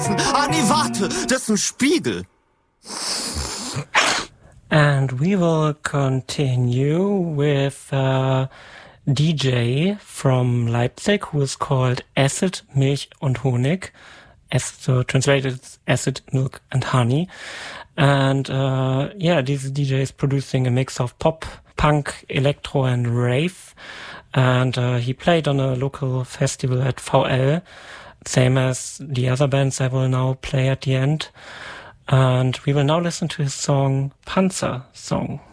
laufen. Ah, nee, warte, das ist ein Spiegel. And we will continue with a DJ from Leipzig who is called Acid, Milch und Honig. So translated Acid, Milk and Honey. And this DJ is producing a mix of pop, punk, electro and rave. And he played on a local festival at VL, same as the other bands I will now play at the end. And we will now listen to his song Panzer Song.